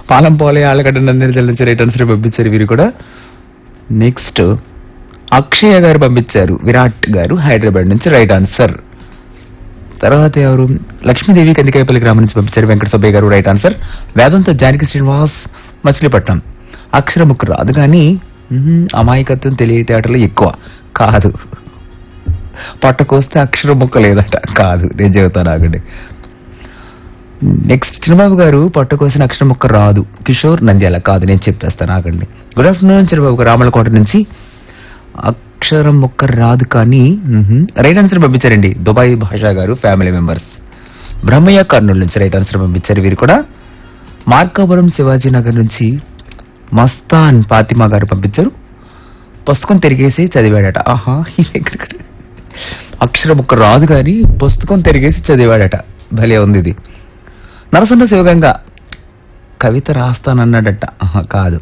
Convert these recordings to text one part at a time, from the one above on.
పాలం పోలే ఆళ్ళగడ్డ నందిని నుంచి right answer పంపించారు వీరు కూడా. నెక్స్ట్ అక్షయ గారు పంపించారు, విరాట్ గారు హైదరాబాద్ నుంచి రైట్ ఆన్సర్. తర్వాత ఎవరు, లక్ష్మీదేవి కందికాయపల్లి గ్రామం నుంచి పంపించారు వెంకట సుబ్బయ్య గారు రైట్ ఆన్సర్. వేదంతో జానకి శ్రీనివాస్ మచిలీపట్నం, అక్షరముక్కు రాదు కానీ అమాయకత్వం తెలియటేటలు ఎక్కువ కాదు, పట్టకొస్తే అక్షరం ముక్క లేదట కాదు, నేను చెబుతాను ఆగండి. నెక్స్ట్ చిన్నబాబు గారు పట్టకోసిన అక్షరం ముక్క రాదు, కిషోర్ నంద్యాల కాదు, నేను చెప్పేస్తాను ఆగండి. గుడ్ ఆఫ్టర్నూన్ చిన్నబాబు గారు రామలకోట నుంచి అక్షరం ముక్క రాదు కానీ రైట్ ఆన్సర్ పంపించారండి దుబాయ్ భాషా గారు ఫ్యామిలీ మెంబర్స్. బ్రహ్మయ్య కర్నూలు నుంచి రైట్ ఆన్సర్ పంపించారు వీరు కూడా. మార్కాపురం శివాజీ నగర్ నుంచి మస్తాన్ ఫాతిమా గారు పంపించారు, పుస్తకం తిరిగేసి చదివాడట. ఆహా, అక్షర ముక్క రాదు కానీ పుస్తకం తిరిగేసి చదివాడట, భలే ఉంది ఇది. నరసన్న శివగంగా కవిత రాస్తానన్నాడట, ఆహా కాదు.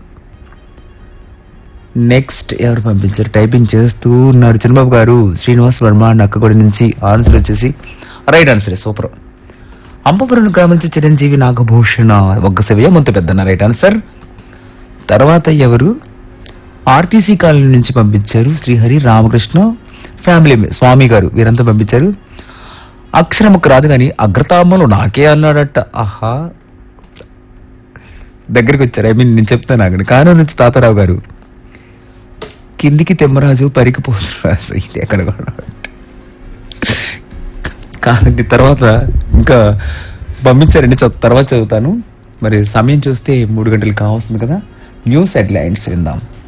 నెక్స్ట్ ఎవరు పంపించారు, టైపింగ్ చేస్తూ ఉన్నారు చిన్నబాబు గారు. శ్రీనివాస్ వర్మ నక్కగొడి నుంచి ఆన్సర్ వచ్చేసి రైట్ ఆన్సర్, సూపర్. అంపపురం గ్రామం నుంచి చిరంజీవి నాగభూషణ ఒగ్గసవ్య ముంత పెద్దన్న రైట్ ఆన్సర్. తర్వాత ఎవరు, ఆర్టీసీ కాలనీ నుంచి పంపించారు శ్రీహరి రామకృష్ణ ఫ్యామిలీ స్వామి గారు, వీరంతా పంపించారు. అక్షరముకు రాదు కానీ అగ్రతామలు నాకే అన్నాడట. ఆహా, దగ్గరికి వచ్చారు. నేను చెప్తాను ఆగండి. కానూరు నుంచి తాతారావు గారు, కిందికి తెమ్మరాజు పరికి పోరాజు, ఇది ఎక్కడ కాదండి. తర్వాత ఇంకా పంపించారండి, తర్వాత చదువుతాను. మరి సమయం చూస్తే 3 గంటలు కావాల్సింది కదా. న్యూస్ హెడ్లైన్స్ విందాం.